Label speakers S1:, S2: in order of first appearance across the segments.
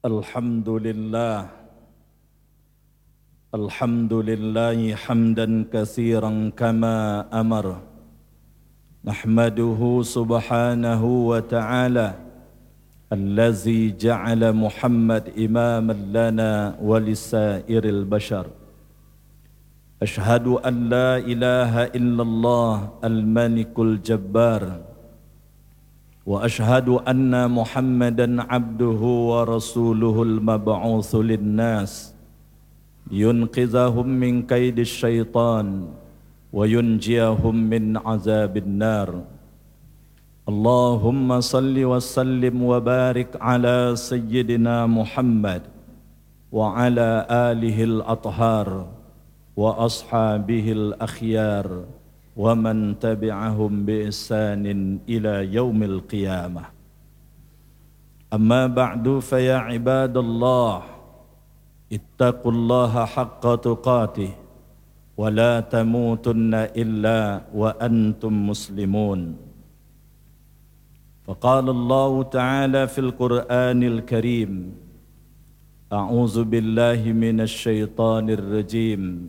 S1: Alhamdulillah hamdan katsiran kama amar nahmaduhu subhanahu wa ta'ala allazi ja'ala Muhammad imaman lana wa lisairil bashar. Ashhadu an la ilaha illallah al-malikul jabbar wa ashhadu anna Muhammadan abduhu wa rasuluhul mab'utsu lin-nas yunqidhahum min kaidis syaitan wa yunjiyahum min azabin nar. Allahumma salli wa sallim wa barik ala sayyidina Muhammad wa ala alihi al-athhar wa ashabihi al-akhyar wa man tabi'ahum bi ihsanin ila yaumil qiyamah. Amma ba'du, fa ya ibadallah ittaqullaha haqqa tuqatih wa la tamutunna illa wa antum muslimun. Faqala Allah ta'ala fil Qur'anil Karim, a'udzu billahi minasy syaithanir rajim.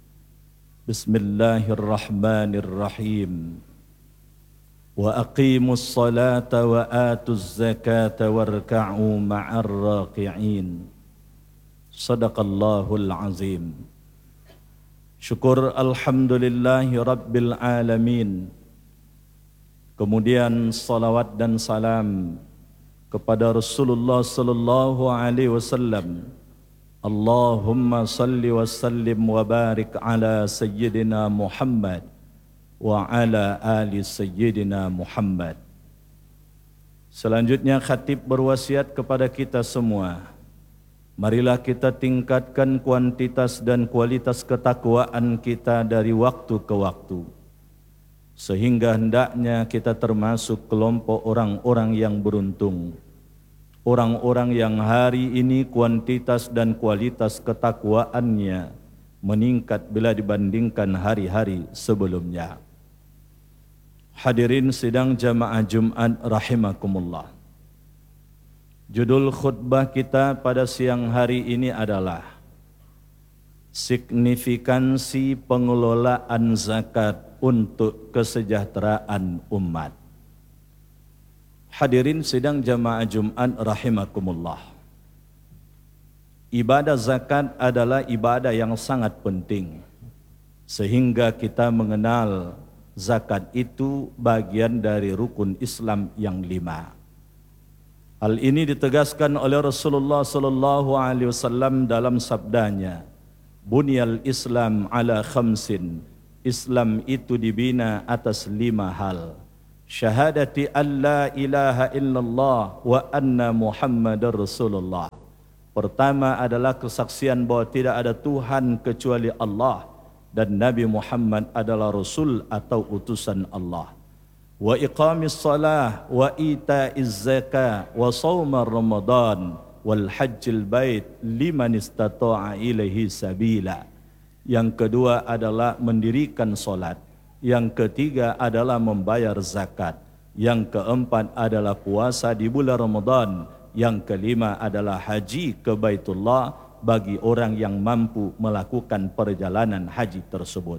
S1: Bismillahirrahmanirrahim. Wa aqimus salata wa atuz zakata warka'u ma'ar raqi'in. Sadaqallahul azim. Syukur alhamdulillahi rabbil alamin. Kemudian salawat dan salam kepada Rasulullah sallallahu alaihi wasallam. Allahumma salli wa sallim wa barik ala sayyidina Muhammad wa ala ali sayyidina Muhammad. Selanjutnya khatib berwasiat kepada kita semua, marilah kita tingkatkan kuantitas dan kualitas ketakwaan kita dari waktu ke waktu, sehingga hendaknya kita termasuk kelompok orang-orang yang beruntung, orang-orang yang hari ini kuantitas dan kualitas ketakwaannya meningkat bila dibandingkan hari-hari sebelumnya. Hadirin sidang jamaah Jumat rahimakumullah. Judul khutbah kita pada siang hari ini adalah signifikansi pengelolaan zakat untuk kesejahteraan umat. Hadirin sidang jamaah Jumat rahimakumullah. Ibadah zakat adalah ibadah yang sangat penting, sehingga kita mengenal zakat itu bagian dari rukun Islam yang 5. Hal ini ditegaskan oleh Rasulullah sallallahu alaihi wasallam dalam sabdanya, "Bunyal Islam ala khamsin." Islam itu dibina atas 5 hal. Syahadati an la ilaha illallah wa anna Muhammadar Rasulullah. Pertama adalah kesaksian bahwa tidak ada Tuhan kecuali Allah dan Nabi Muhammad adalah Rasul atau utusan Allah. Wa iqamis salah wa itaiz zakah wa shaumar ramadan wal hajjil bait liman istata'a ilaihi sabila. Yang kedua adalah mendirikan solat. Yang ketiga adalah membayar zakat. Yang keempat adalah puasa di bulan Ramadan. Yang kelima adalah haji ke Baitullah bagi orang yang mampu melakukan perjalanan haji tersebut.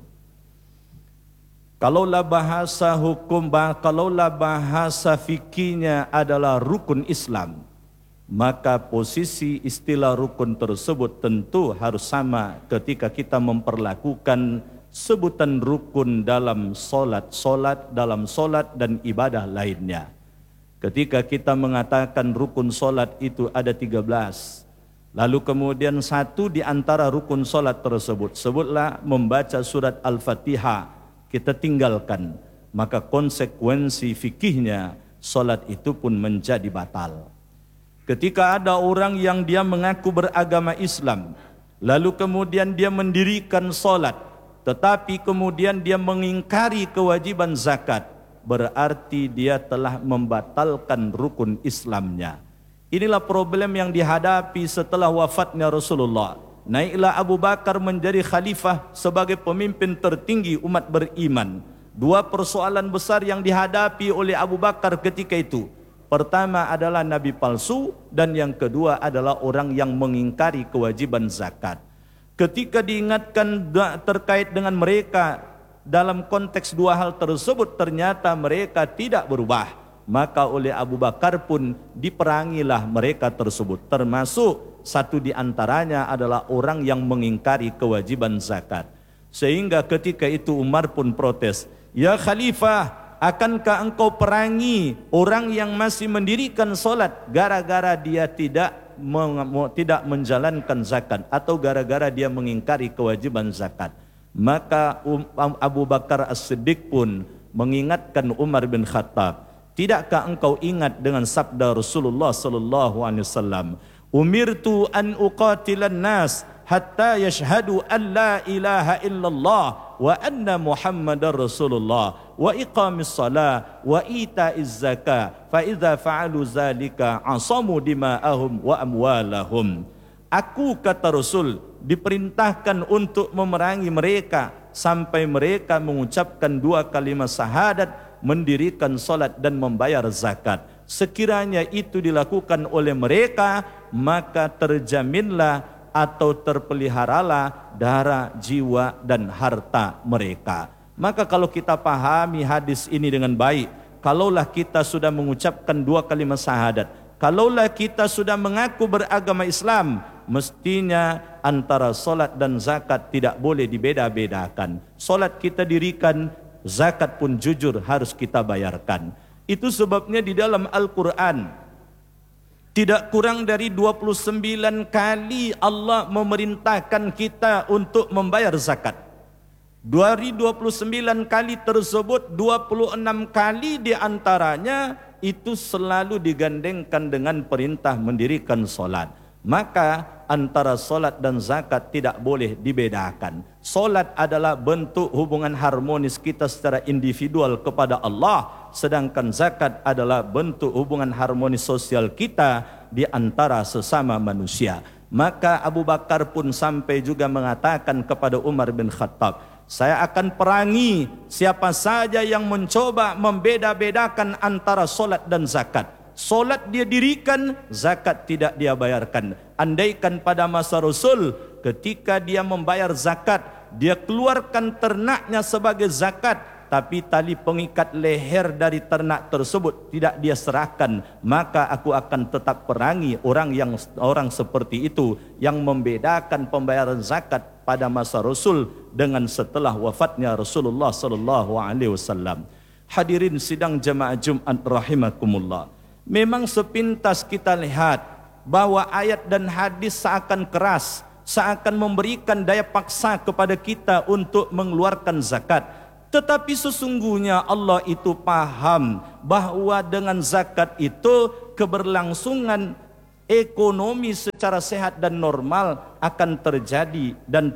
S1: Kalaulah bahasa hukum, kalaulah bahasa fikihnya adalah rukun Islam, maka posisi istilah rukun tersebut tentu harus sama ketika kita memperlakukan sebutan rukun dalam solat, dalam solat dan ibadah lainnya. Ketika kita mengatakan rukun solat itu ada 13, lalu kemudian satu di antara rukun solat tersebut, sebutlah membaca surat Al-Fatihah, kita tinggalkan, maka konsekuensi fikihnya solat itu pun menjadi batal. Ketika ada orang yang dia mengaku beragama Islam, lalu kemudian dia mendirikan solat, tetapi kemudian dia mengingkari kewajiban zakat, berarti dia telah membatalkan rukun Islamnya. Inilah problem yang dihadapi setelah wafatnya Rasulullah. Naiklah Abu Bakar menjadi khalifah sebagai pemimpin tertinggi umat beriman. 2 persoalan besar yang dihadapi oleh Abu Bakar ketika itu. Pertama adalah nabi palsu, dan yang kedua adalah orang yang mengingkari kewajiban zakat. Ketika diingatkan terkait dengan mereka dalam konteks dua hal tersebut, ternyata mereka tidak berubah, maka oleh Abu Bakar pun diperangilah mereka tersebut. Termasuk satu di antaranya adalah orang yang mengingkari kewajiban zakat. Sehingga ketika itu Umar pun protes, "Ya Khalifah, akankah engkau perangi orang yang masih mendirikan solat gara-gara dia tidak menjalankan zakat, atau gara-gara dia mengingkari kewajiban zakat?" Maka Abu Bakar As-Siddiq pun mengingatkan Umar bin Khattab, "Tidakkah engkau ingat dengan sabda Rasulullah sallallahu alaihi wasallam, umirtu an uqatilan nas hatta yashhadu an la ilaha illallah wa anna Muhammadar Rasulullah wa iqamis salah wa ita'iz zakah fa idza fa'alu zalika asamu dima'ahum wa amwalahum." Aku, kata Rasul, diperintahkan untuk memerangi mereka sampai mereka mengucapkan dua kalimat syahadat, mendirikan salat dan membayar zakat. Sekiranya itu dilakukan oleh mereka, maka terjaminlah atau terpeliharalah darah, jiwa dan harta mereka. Maka kalau kita pahami hadis ini dengan baik, kalaulah kita sudah mengucapkan dua kalimat syahadat, kalaulah kita sudah mengaku beragama Islam, mestinya antara solat dan zakat tidak boleh dibeda-bedakan. Solat kita dirikan, zakat pun jujur harus kita bayarkan. Itu sebabnya di dalam Al-Quran tidak kurang dari 29 kali Allah memerintahkan kita untuk membayar zakat. Dari 29 kali tersebut, 26 kali di antaranya itu selalu digandengkan dengan perintah mendirikan solat. Maka antara solat dan zakat tidak boleh dibedakan. Solat adalah bentuk hubungan harmonis kita secara individual kepada Allah, sedangkan zakat adalah bentuk hubungan harmonis sosial kita di antara sesama manusia. Maka Abu Bakar pun sampai juga mengatakan kepada Umar bin Khattab, "Saya akan perangi siapa saja yang mencoba membeda-bedakan antara solat dan zakat. Solat dia dirikan, zakat tidak dia bayarkan." Andaikan pada masa Rasul ketika dia membayar zakat, dia keluarkan ternaknya sebagai zakat, tapi tali pengikat leher dari ternak tersebut tidak dia serahkan, maka aku akan tetap perangi orang seperti itu yang membedakan pembayaran zakat pada masa Rasul dengan setelah wafatnya Rasulullah sallallahu alaihi wasallam. Hadirin sidang jemaah Jumat rahimakumullah. Memang sepintas kita lihat bahwa ayat dan hadis seakan keras, seakan memberikan daya paksa kepada kita untuk mengeluarkan zakat. Tetapi sesungguhnya Allah itu paham bahwa dengan zakat itu keberlangsungan ekonomi secara sehat dan normal akan terjadi dan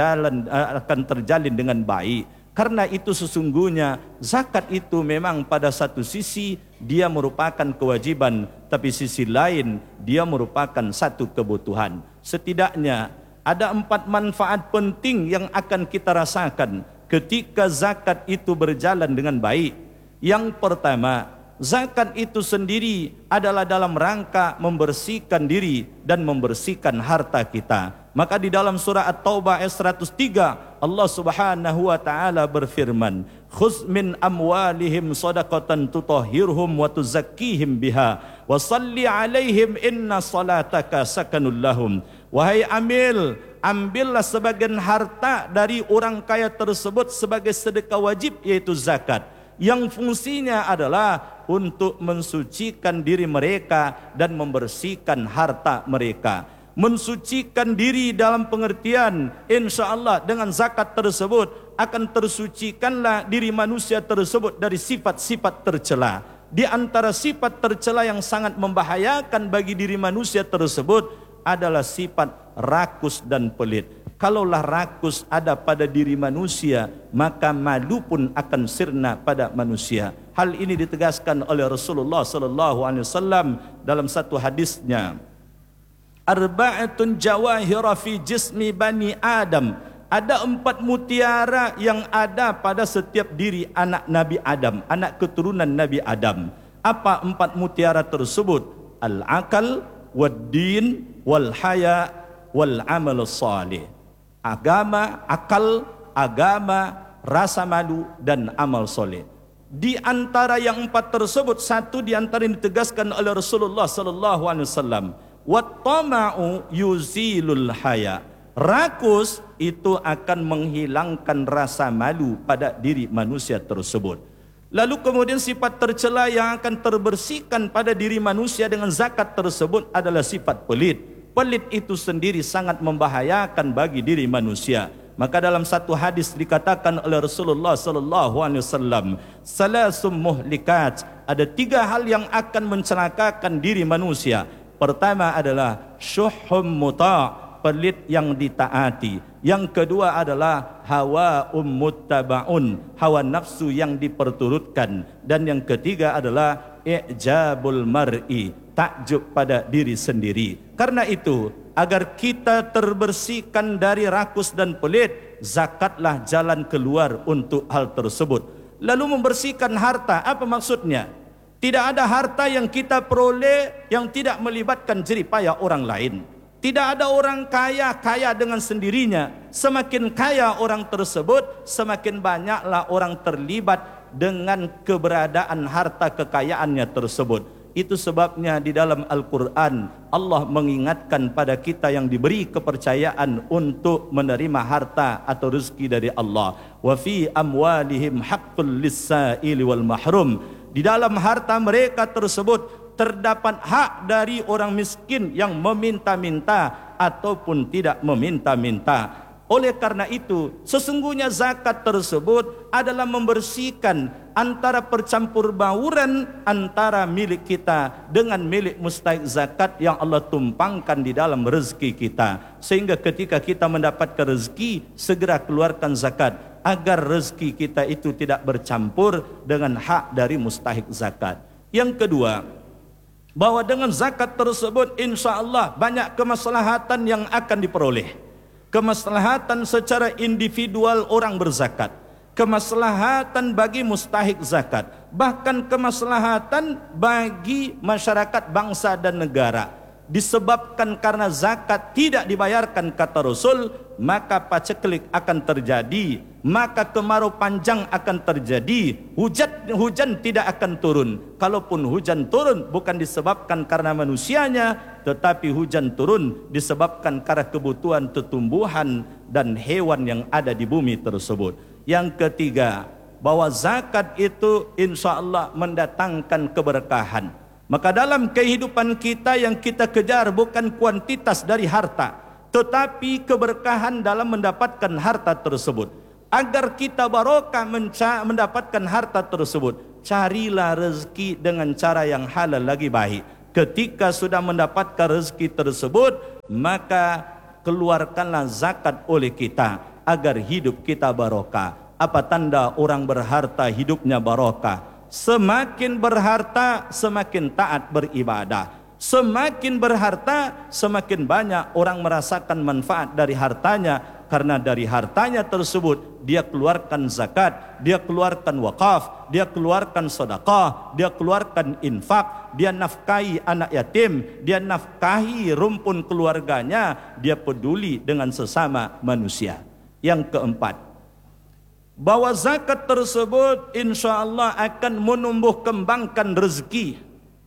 S1: akan terjalin dengan baik. Karena itu sesungguhnya zakat itu memang pada satu sisi dia merupakan kewajiban, tapi sisi lain dia merupakan satu kebutuhan. Setidaknya ada 4 manfaat penting yang akan kita rasakan ketika zakat itu berjalan dengan baik. Yang pertama, zakat itu sendiri adalah dalam rangka membersihkan diri dan membersihkan harta kita. Maka di dalam surah At-Taubah ayat 103 Allah Subhanahu wa taala berfirman, "Khudz min amwalihim shadaqatan tutahhirhum wa tuzakkihim biha wa shalli 'alaihim inna salataka sakanul lahum." Wahai ambillah sebagian harta dari orang kaya tersebut sebagai sedekah wajib, yaitu zakat, yang fungsinya adalah untuk mensucikan diri mereka dan membersihkan harta mereka. Mensucikan diri dalam pengertian insya-Allah dengan zakat tersebut akan tersucikanlah diri manusia tersebut dari sifat-sifat tercela. Di antara sifat tercela yang sangat membahayakan bagi diri manusia tersebut adalah sifat rakus dan pelit. Kalaulah rakus ada pada diri manusia, maka malu pun akan sirna pada manusia. Hal ini ditegaskan oleh Rasulullah sallallahu alaihi wasallam dalam satu hadisnya. Arba'atun jawahira fi jismi bani Adam. Ada 4 mutiara yang ada pada setiap diri anak Nabi Adam, anak keturunan Nabi Adam. Apa 4 mutiara tersebut? Al-akal, wad-din, wal-haya, wal-amal salih. Agama, akal, agama, rasa malu, dan amal soleh. Di antara yang 4 tersebut, satu di antara yang ditegaskan oleh Rasulullah sallallahu alaihi wasallam, wat-tama'u yuzilul haya. Rakus itu akan menghilangkan rasa malu pada diri manusia tersebut. Lalu kemudian sifat tercela yang akan terbersihkan pada diri manusia dengan zakat tersebut adalah sifat pelit. Pelit itu sendiri sangat membahayakan bagi diri manusia. Maka dalam satu hadis dikatakan oleh Rasulullah sallallahu alaihi wasallam, salasum muhlikat, ada 3 hal yang akan mencelakakan diri manusia. Pertama adalah syuhum muta', pelit yang ditaati. Yang kedua adalah hawa muttaba'un, hawa nafsu yang diperturutkan. Dan yang ketiga adalah i'jabul mar'i, takjub pada diri sendiri. Karena itu, agar kita terbersihkan dari rakus dan pelit, zakatlah jalan keluar untuk hal tersebut. Lalu membersihkan harta, apa maksudnya? Tidak ada harta yang kita peroleh yang tidak melibatkan jerih payah orang lain. Tidak ada orang kaya dengan sendirinya. Semakin kaya orang tersebut, semakin banyaklah orang terlibat dengan keberadaan harta kekayaannya tersebut. Itu sebabnya di dalam Al-Quran Allah mengingatkan pada kita yang diberi kepercayaan untuk menerima harta atau rezeki dari Allah. Wa fi amwalihim haqqul lis-sa'ili wal mahrum. Di dalam harta mereka tersebut terdapat hak dari orang miskin yang meminta-minta ataupun tidak meminta-minta. Oleh karena itu, sesungguhnya zakat tersebut adalah membersihkan antara percampur bauran antara milik kita dengan milik mustahik zakat yang Allah tumpangkan di dalam rezeki kita. Sehingga ketika kita mendapatkan rezeki, segera keluarkan zakat agar rezeki kita itu tidak bercampur dengan hak dari mustahik zakat. Yang kedua, bahwa dengan zakat tersebut insya Allah banyak kemaslahatan yang akan diperoleh. Kemaslahatan secara individual orang berzakat, kemaslahatan bagi mustahik zakat, bahkan kemaslahatan bagi masyarakat bangsa dan negara. Disebabkan karena zakat tidak dibayarkan kata Rasul, maka paceklik akan terjadi, maka kemarau panjang akan terjadi, hujan tidak akan turun. Kalaupun hujan turun bukan disebabkan karena manusianya, tetapi hujan turun disebabkan karena kebutuhan tumbuhan dan hewan yang ada di bumi tersebut. Yang ketiga, bahwa zakat itu insya Allah mendatangkan keberkahan. Maka dalam kehidupan kita yang kita kejar bukan kuantitas dari harta, tetapi keberkahan dalam mendapatkan harta tersebut. Agar kita barokah mendapatkan harta tersebut, carilah rezeki dengan cara yang halal lagi baik. Ketika sudah mendapatkan rezeki tersebut, maka keluarkanlah zakat oleh kita agar hidup kita barokah. Apa tanda orang berharta hidupnya barokah? Semakin berharta, semakin taat beribadah. Semakin berharta, semakin banyak orang merasakan manfaat dari hartanya. Karena dari hartanya tersebut, dia keluarkan zakat, dia keluarkan wakaf, dia keluarkan sedekah, dia keluarkan infak, dia nafkahi anak yatim, dia nafkahi rumpun keluarganya, dia peduli dengan sesama manusia. Yang keempat, bahwa zakat tersebut insya Allah akan menumbuh kembangkan rezeki.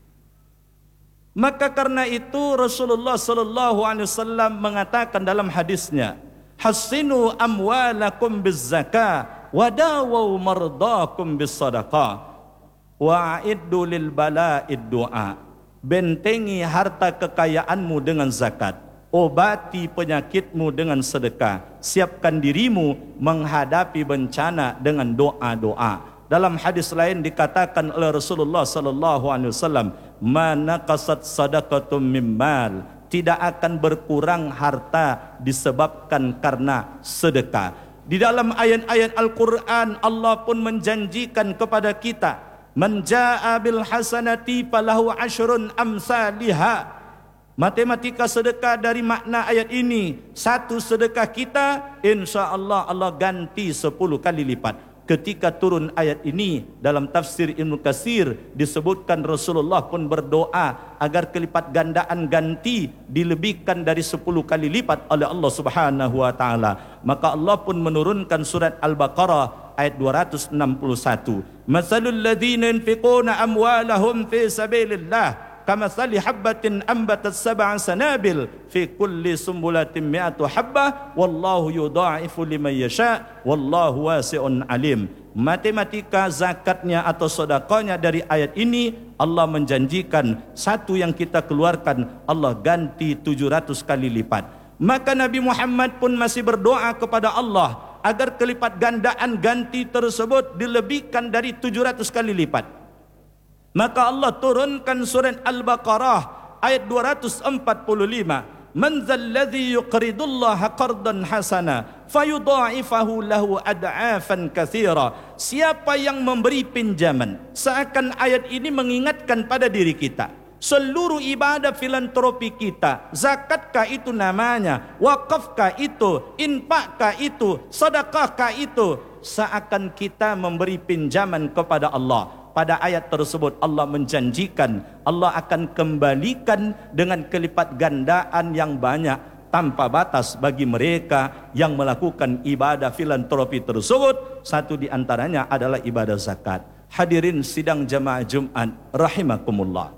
S1: Maka karena itu Rasulullah sallallahu alaihi wasallam mengatakan dalam hadisnya, hassinu amwalakum bizzakah wa dawu mardakum bisadaqah wa a'iddu lil bala'id du'a. Bentengi harta kekayaanmu dengan zakat, obati penyakitmu dengan sedekah, siapkan dirimu menghadapi bencana dengan doa-doa. Dalam hadis lain dikatakan oleh Rasulullah sallallahu alaihi wasallam, "Manaqasat sadaqatum mimmal", tidak akan berkurang harta disebabkan karena sedekah. Di dalam ayat-ayat Al-Quran Allah pun menjanjikan kepada kita, "Man jaa'a bil hasanati falahu asyrun amsalihha." Matematika sedekah dari makna ayat ini, satu sedekah kita insya Allah Allah ganti 10 kali lipat. ketika turun ayat ini dalam tafsir Ibnu Katsir disebutkan Rasulullah pun berdoa agar kelipat gandaan ganti dilebihkan dari 10 kali lipat oleh Allah Subhanahu wa taala. Maka Allah pun menurunkan surat Al-Baqarah ayat 261. Masalul ladzina yunfiquna amwalahum fi sabilillah kamathali habbatin ambatat sab'a sanabil fi kulli sumbulatin mi'atu habbah wallahu yudha'ifu liman yasha wallahu wasi'un alim. Matematika zakatnya atau sedekahnya dari ayat ini Allah menjanjikan satu yang kita keluarkan Allah ganti 700 kali lipat. Maka Nabi Muhammad pun masih berdoa kepada Allah agar kelipat gandaan ganti tersebut dilebihkan dari 700 kali lipat. Maka Allah turunkan surat Al-Baqarah ayat 245. Man dzalladzi yuqridullaha qardan hasana fayudha'ifahu lahu ad'afan katsira. Siapa yang memberi pinjaman? Seakan ayat ini mengingatkan pada diri kita. Seluruh ibadah filantropi kita, zakatkah itu namanya, wakafkah itu, infakkah itu, sedekahkah itu, seakan kita memberi pinjaman kepada Allah. Pada ayat tersebut Allah menjanjikan Allah akan kembalikan dengan kelipat gandaan yang banyak tanpa batas bagi mereka yang melakukan ibadah filantropi tersebut. Satu di antaranya adalah ibadah zakat. Hadirin sidang jamaah Jumat rahimakumullah.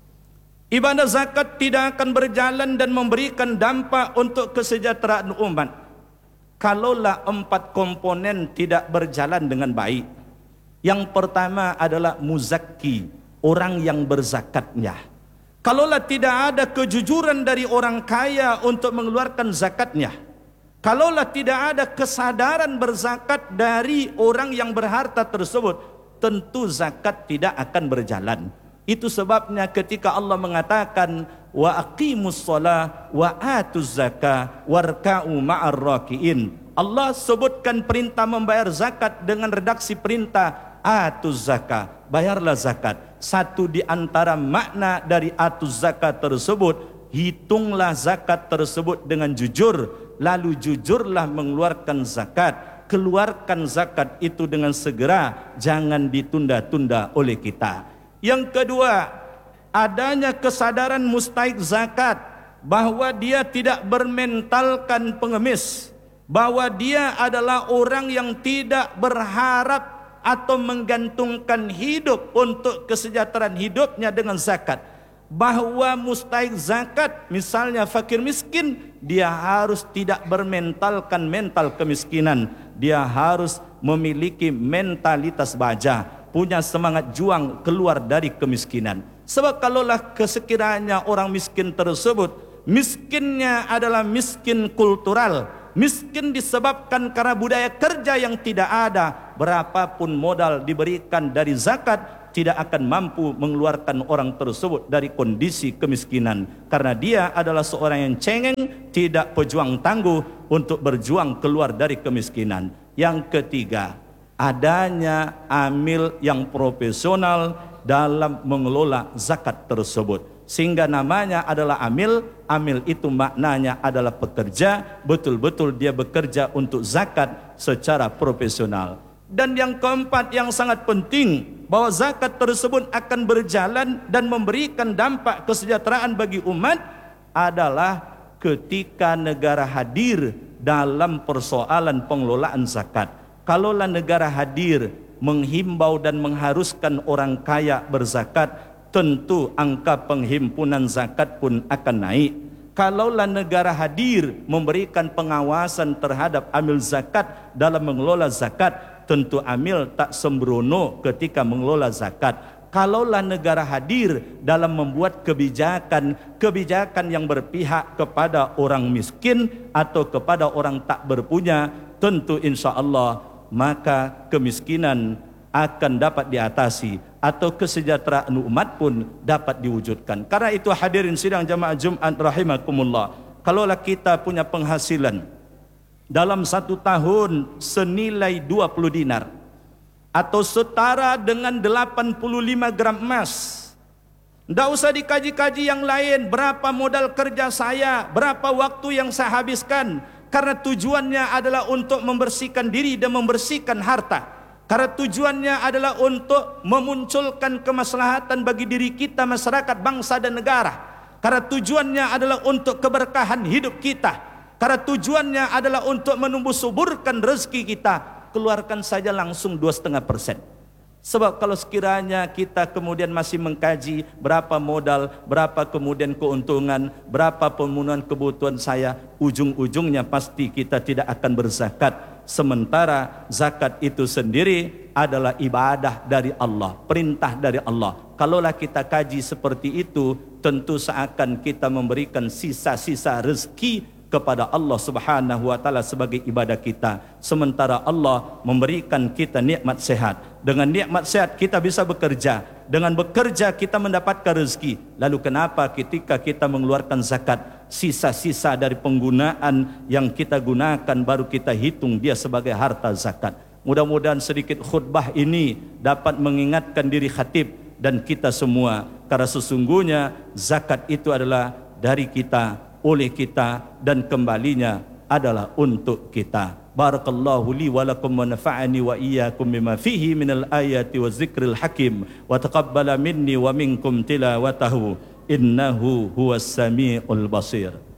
S1: Ibadah zakat tidak akan berjalan dan memberikan dampak untuk kesejahteraan umat kalaulah 4 komponen tidak berjalan dengan baik. Yang pertama adalah muzakki, orang yang berzakatnya. Kalaulah tidak ada kejujuran dari orang kaya untuk mengeluarkan zakatnya, kalaulah tidak ada kesadaran berzakat dari orang yang berharta tersebut, tentu zakat tidak akan berjalan. Itu sebabnya ketika Allah mengatakan wa aqimus shalah wa atuz zakah warka'u ma'ar rakiin, Allah sebutkan perintah membayar zakat dengan redaksi perintah atuz zakah, bayarlah zakat. Satu di antara makna dari atuz zakat tersebut, hitunglah zakat tersebut dengan jujur, lalu jujurlah mengeluarkan zakat. Keluarkan zakat itu dengan segera, jangan ditunda-tunda oleh kita. Yang kedua, adanya kesadaran mustahik zakat, bahwa dia tidak bermentalkan pengemis, bahwa dia adalah orang yang tidak berharap atau menggantungkan hidup untuk kesejahteraan hidupnya dengan zakat. Bahwa mustahik zakat, misalnya fakir miskin, dia harus tidak bermentalkan mental kemiskinan. Dia harus memiliki mentalitas baja, punya semangat juang keluar dari kemiskinan. Sebab kalaulah sekiranya orang miskin tersebut, miskinnya adalah miskin kultural, miskin disebabkan karena budaya kerja yang tidak ada, berapapun modal diberikan dari zakat tidak akan mampu mengeluarkan orang tersebut dari kondisi kemiskinan, karena dia adalah seorang yang cengeng, tidak pejuang tangguh untuk berjuang keluar dari kemiskinan. Yang ketiga, adanya amil yang profesional dalam mengelola zakat tersebut, sehingga namanya adalah amil. Amil itu maknanya adalah pekerja, betul-betul dia bekerja untuk zakat secara profesional. Dan yang keempat yang sangat penting, bahwa zakat tersebut akan berjalan dan memberikan dampak kesejahteraan bagi umat adalah ketika negara hadir dalam persoalan pengelolaan zakat. Kalaulah negara hadir menghimbau dan mengharuskan orang kaya berzakat, tentu angka penghimpunan zakat pun akan naik. Kalaulah negara hadir memberikan pengawasan terhadap amil zakat dalam mengelola zakat, tentu amil tak sembrono ketika mengelola zakat. Kalaulah negara hadir dalam membuat kebijakan yang berpihak kepada orang miskin atau kepada orang tak berpunya, tentu insya Allah maka kemiskinan akan dapat diatasi atau kesejahteraan umat pun dapat diwujudkan. Karena itu hadirin sidang jamaah Jumat rahimakumullah, kalaulah kita punya penghasilan dalam 1 tahun senilai 20 dinar atau setara dengan 85 gram emas, tidak usah dikaji-kaji yang lain, berapa modal kerja saya, berapa waktu yang saya habiskan, karena tujuannya adalah untuk membersihkan diri dan membersihkan harta. Karena tujuannya adalah untuk memunculkan kemaslahatan bagi diri kita, masyarakat, bangsa dan negara. Karena tujuannya adalah untuk keberkahan hidup kita. Karena tujuannya adalah untuk menumbuh suburkan rezeki kita. Keluarkan saja langsung 2,5%. Sebab kalau sekiranya kita kemudian masih mengkaji berapa modal, berapa kemudian keuntungan, berapa pemenuhan kebutuhan saya, ujung-ujungnya pasti kita tidak akan berzakat. Sementara zakat itu sendiri adalah ibadah dari Allah, perintah dari Allah. Kalaulah kita kaji seperti itu, tentu seakan kita memberikan sisa-sisa rezeki kepada Allah Subhanahu wa taala sebagai ibadah kita. Sementara Allah memberikan kita nikmat sehat. Dengan nikmat sehat kita bisa bekerja. Dengan bekerja kita mendapatkan rezeki. Lalu kenapa ketika kita mengeluarkan zakat, sisa-sisa dari penggunaan yang kita gunakan baru kita hitung dia sebagai harta zakat. Mudah-mudahan sedikit khutbah ini dapat mengingatkan diri khatib dan kita semua, karena sesungguhnya zakat itu adalah dari kita, oleh kita, dan kembalinya adalah untuk kita. Barakallahu li wa lakum wa nafa'ani wa iyyakum bima fihi minal ayati wa zikril hakim wa taqabbala minni wa minkum tilawatahu innahu huwas samiul basir.